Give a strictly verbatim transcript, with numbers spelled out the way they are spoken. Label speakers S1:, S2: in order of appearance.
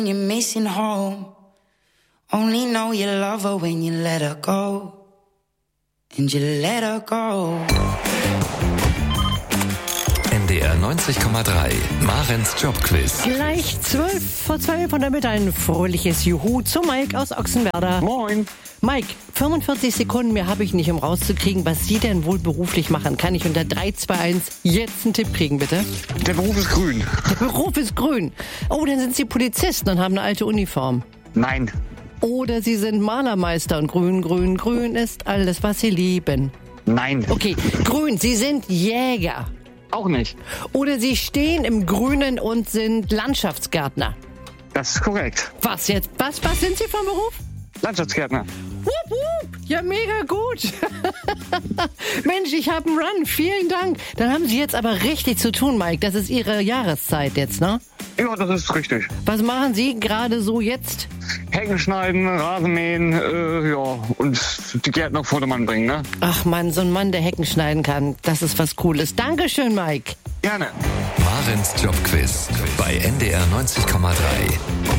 S1: You're missing home. Only know you love her when you let her go. And you let her go.
S2: N D R neunzig Komma drei, Marens Jobquiz.
S3: Gleich zwölf vor zwei von der Mitte ein fröhliches Juhu zu Mike aus Ochsenwerder.
S4: Moin.
S3: Mike, fünfundvierzig Sekunden mehr habe ich nicht, um rauszukriegen, was Sie denn wohl beruflich machen. Kann ich unter drei, zwei, eins jetzt einen Tipp kriegen, bitte?
S4: Der Beruf ist grün.
S3: Der Beruf ist grün. Oh, dann sind Sie Polizisten und haben eine alte Uniform.
S4: Nein.
S3: Oder Sie sind Malermeister und grün, grün, grün ist alles, was Sie lieben.
S4: Nein.
S3: Okay, grün, Sie sind Jäger.
S4: Auch nicht.
S3: Oder Sie stehen im Grünen und sind Landschaftsgärtner.
S4: Das ist korrekt.
S3: Was jetzt? Was, was sind Sie vom Beruf?
S4: Landschaftsgärtner.
S3: Wupp, wupp. Ja, mega gut. Mensch, ich habe einen Run. Vielen Dank. Dann haben Sie jetzt aber richtig zu tun, Mike. Das ist Ihre Jahreszeit jetzt, ne?
S4: Ja, das ist richtig.
S3: Was machen Sie gerade so jetzt?
S4: Hecken schneiden, Rasenmähen, äh, ja, und die Gärten auf Vordermann bringen, ne?
S3: Ach Mann, so ein Mann, der Hecken schneiden kann, das ist was Cooles. Dankeschön, Mike.
S4: Gerne.
S2: Marens Jobquiz bei N D R neunzig Komma drei.